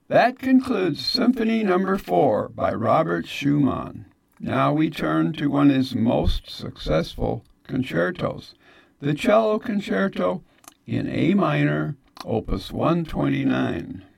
That concludes Symphony No. 4 by Robert Schumann. Now we turn to one of his most successful concertos, the Cello Concerto in A minor, Opus 129.